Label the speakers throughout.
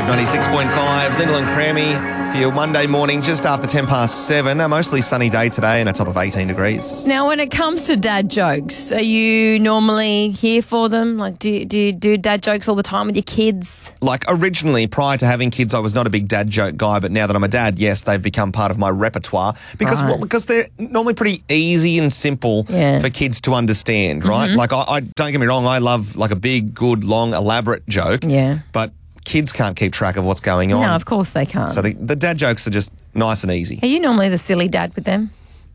Speaker 1: 96.5, Lyndall and Crammy for your Monday morning, just after 10 past 7. A mostly sunny day today and a top of 18 degrees.
Speaker 2: Now, when it comes to dad jokes, are you normally here for them? Like, do you do dad jokes all the time with your kids?
Speaker 1: Like, originally, prior to having kids, I was not a big dad joke guy, but now that I'm a dad, yes, they've become part of my repertoire because they're normally pretty easy and simple for kids to understand, right? Like, I don't get me wrong, I love like a big, good, long, elaborate joke.
Speaker 2: Yeah.
Speaker 1: But kids can't keep track of what's going on.
Speaker 2: No, of course they can't.
Speaker 1: So the dad jokes are just nice and easy.
Speaker 2: Are you normally the silly dad with them?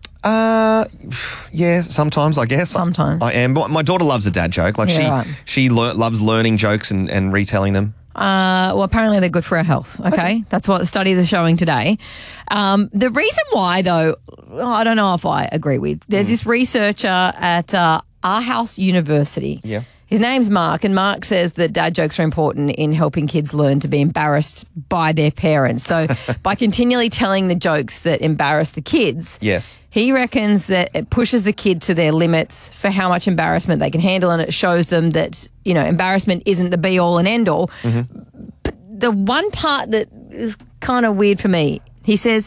Speaker 1: Yeah, sometimes, I guess.
Speaker 2: Sometimes.
Speaker 1: I am. But my daughter loves a dad joke. Like she loves learning jokes and retelling them.
Speaker 2: Well, apparently they're good for our health, okay? That's what the studies are showing today. The reason why, though, I don't know if I agree with. There's this researcher at Aarhus University.
Speaker 1: Yeah.
Speaker 2: His name's Mark, and Mark says that dad jokes are important in helping kids learn to be embarrassed by their parents. So by continually telling the jokes that embarrass the kids,
Speaker 1: yes,
Speaker 2: he reckons that it pushes the kid to their limits for how much embarrassment they can handle, and it shows them that, you know, embarrassment isn't the be-all and end-all. But the one part that is kind of weird for me, he says,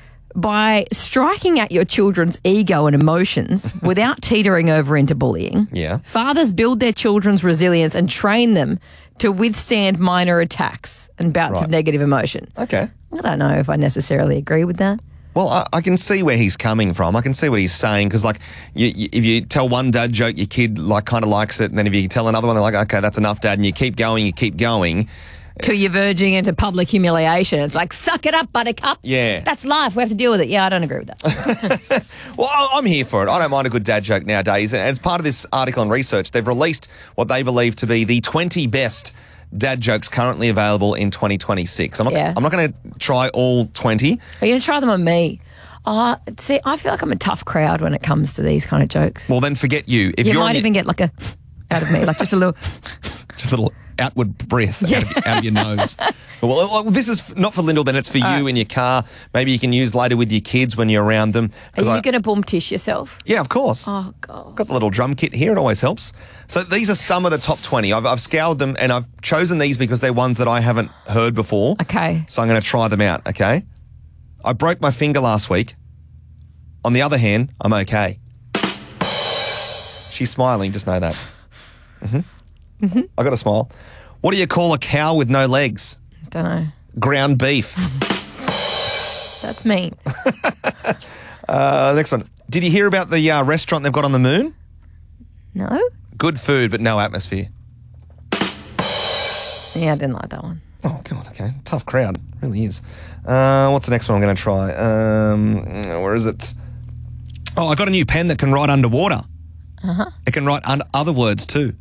Speaker 2: by striking at your children's ego and emotions without teetering over into bullying, fathers build their children's resilience and train them to withstand minor attacks and bouts of negative emotion.
Speaker 1: Okay.
Speaker 2: I don't know if I necessarily agree with that.
Speaker 1: Well, I can see where he's coming from. I can see what he's saying because, like, if you tell one dad joke, your kid kind of likes it, and then if you tell another one, they're like, okay, that's enough, Dad, and you keep going.
Speaker 2: Till you're verging into public humiliation. It's like, suck it up, buttercup.
Speaker 1: Yeah.
Speaker 2: That's life. We have to deal with it. Yeah, I don't agree with that.
Speaker 1: Well, I'm here for it. I don't mind a good dad joke nowadays. And as part of this article and research, they've released what they believe to be the 20 best dad jokes currently available in 2026. I'm not going to try all 20.
Speaker 2: Are you going to try them on me? See, I feel like I'm a tough crowd when it comes to these kind of jokes.
Speaker 1: Well, then forget you. If
Speaker 2: you might even get like a out of me, like just a little...
Speaker 1: just a little outward breath out of your nose. Well, this is not for Lyndall, then it's for you in your car. Maybe you can use later with your kids when you're around them.
Speaker 2: Are you going to boom tish yourself?
Speaker 1: Yeah, of course.
Speaker 2: Oh, God.
Speaker 1: Got the little drum kit here. It always helps. So these are some of the top 20. I've scoured them and I've chosen these because they're ones that I haven't heard before.
Speaker 2: Okay.
Speaker 1: So I'm going to try them out, okay? I broke my finger last week. On the other hand, I'm okay. She's smiling, just know that. I got a smile. What do you call a cow with no legs?
Speaker 2: Don't know.
Speaker 1: Ground beef.
Speaker 2: That's mean.
Speaker 1: Next one. Did you hear about the restaurant they've got on the moon?
Speaker 2: No.
Speaker 1: Good food, but no atmosphere.
Speaker 2: Yeah, I didn't like that one.
Speaker 1: Oh, God, okay. Tough crowd. It really is. What's the next one I'm going to try? Where is it? Oh, I got a new pen that can write underwater. It can write other words too.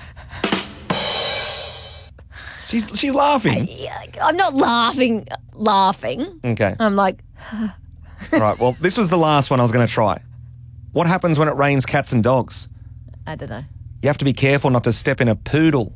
Speaker 1: She's laughing.
Speaker 2: I'm not laughing.
Speaker 1: Okay.
Speaker 2: I'm like...
Speaker 1: Right, well, this was the last one I was going to try. What happens when it rains cats and dogs?
Speaker 2: I don't know.
Speaker 1: You have to be careful not to step in a poodle.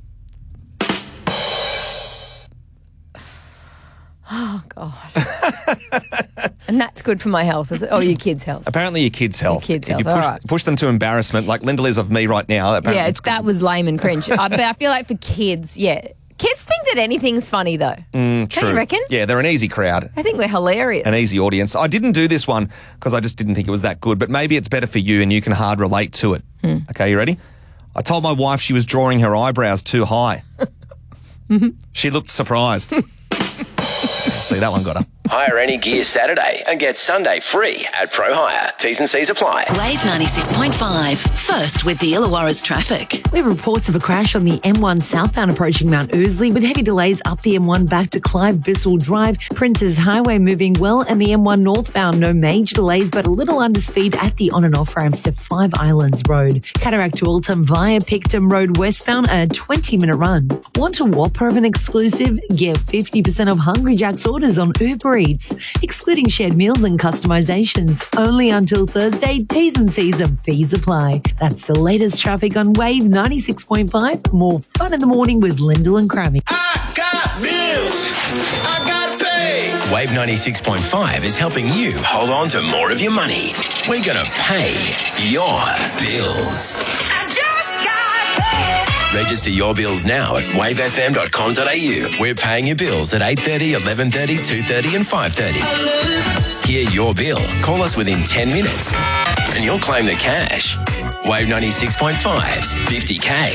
Speaker 2: Oh, God. And that's good for my health, is it? Oh, your kids' health.
Speaker 1: Apparently your kids' health.
Speaker 2: Your kids' health,
Speaker 1: If you push them to embarrassment, like Lyndall is of me right now.
Speaker 2: Yeah, that was lame and cringe. But I feel like for kids, kids think that anything's funny, though.
Speaker 1: True.
Speaker 2: Don't you reckon?
Speaker 1: Yeah, they're an easy crowd.
Speaker 2: I think we're hilarious.
Speaker 1: An easy audience. I didn't do this one because I just didn't think it was that good, but maybe it's better for you and you can hard relate to it. Okay, you ready? I told my wife she was drawing her eyebrows too high. She looked surprised. See, that one got her.
Speaker 3: Hire any gear Saturday and get Sunday free at Pro Hire. T's and C's apply.
Speaker 4: Wave 96.5. First with the Illawarra's traffic.
Speaker 5: We have reports of a crash on the M1 southbound approaching Mount Ousley with heavy delays up the M1 back to Clive Bissell Drive. Princes Highway moving well, and the M1 northbound no major delays but a little under speed at the on and off ramps to Five Islands Road. Cataract to Alton via Picton Road westbound, a 20-minute run. Want a whopper of an exclusive? Get 50% off Hungry Jack's orders on Uber Eats, excluding shared meals and customizations. Only until Thursday. T's and C's and fees apply. That's the latest traffic on Wave 96.5. More fun in the morning with Lyndall and Crammy.
Speaker 3: I got bills. I gotta pay. Wave 96.5 is helping you hold on to more of your money. We're gonna pay your bills.
Speaker 6: I just got paid.
Speaker 3: Register your bills now at wavefm.com.au. We're paying your bills at 8:30, 11:30, 2:30 and 5:30. Hear your bill. Call us within 10 minutes and you'll claim the cash. Wave 96.5's 50K.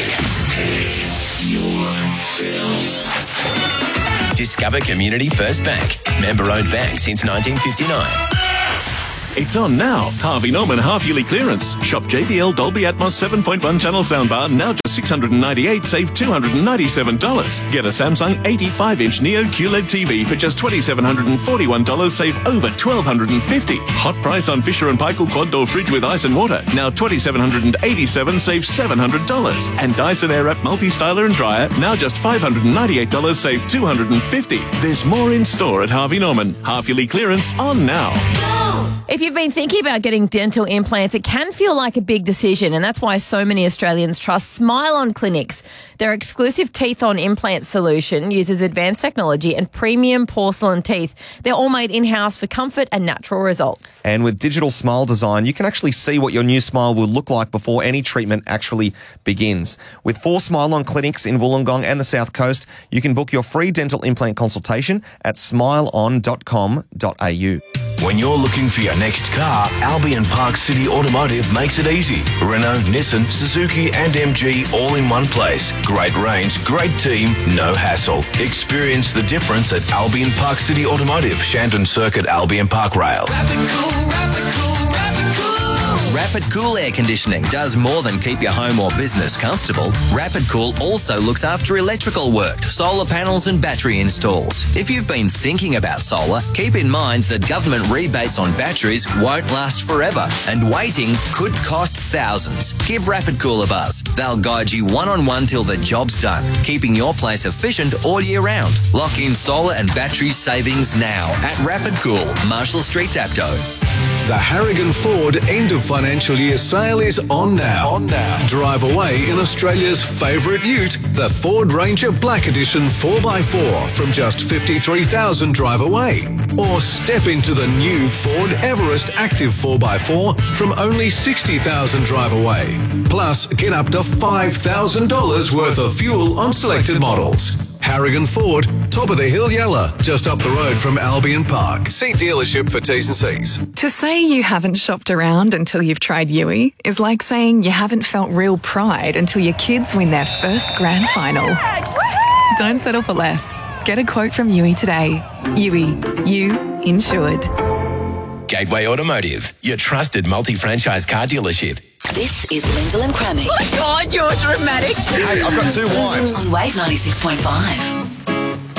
Speaker 3: Discover Community First Bank. Member-owned bank since 1959.
Speaker 6: It's on now. Harvey Norman half-yearly clearance. Shop JBL Dolby Atmos 7.1 channel soundbar now just $698, save $297. Get a Samsung 85-inch Neo QLED TV for just $2,741, save over $1,250. Hot price on Fisher & Paykel quad door fridge with ice and water, now $2,787, save $700. And Dyson Airwrap multi-styler and dryer, now just $598, save $250. There's more in store at Harvey Norman. Half-yearly clearance on now.
Speaker 2: If you've been thinking about getting dental implants, it can feel like a big decision, and that's why so many Australians trust Smile On Clinics. Their exclusive teeth-on implant solution uses advanced technology and premium porcelain teeth. They're all made in-house for comfort and natural results.
Speaker 1: And with digital smile design, you can actually see what your new smile will look like before any treatment actually begins. With 4 Smile On Clinics in Wollongong and the South Coast, you can book your free dental implant consultation at smileon.com.au.
Speaker 3: When you're looking for your next car, Albion Park City Automotive makes it easy. Renault, Nissan, Suzuki and MG all in one place. Great range, great team, no hassle. Experience the difference at Albion Park City Automotive, Shandon Circuit, Albion Park Rail.
Speaker 7: Rapid Cool Air Conditioning does more than keep your home or business comfortable. Rapid Cool also looks after electrical work, solar panels and battery installs. If you've been thinking about solar, keep in mind that government rebates on batteries won't last forever and waiting could cost thousands. Give Rapid Cool a buzz. They'll guide you one-on-one till the job's done, keeping your place efficient all year round. Lock in solar and battery savings now at Rapid Cool, Marshall Street, Dapto.
Speaker 8: The Harrigan Ford end of financial year sale is on now. Drive away in Australia's favourite ute, the Ford Ranger Black Edition 4x4 from just $53,000 drive away. Or step into the new Ford Everest Active 4x4 from only $60,000 drive away. Plus, get up to $5,000 worth of fuel on selected models. Harrigan Ford, top of the hill Yella, just up the road from Albion Park. See dealership for T's and C's.
Speaker 9: To say you haven't shopped around until you've tried Yui is like saying you haven't felt real pride until your kids win their first grand final. Don't settle for less. Get a quote from Yui today. Yui, you insured.
Speaker 3: Gateway Automotive, your trusted multi-franchise car dealership.
Speaker 4: This is Lyndall and Crammy.
Speaker 2: Oh my God, you're dramatic.
Speaker 1: Hey, I've got 2 wives.
Speaker 4: On Wave 96.5.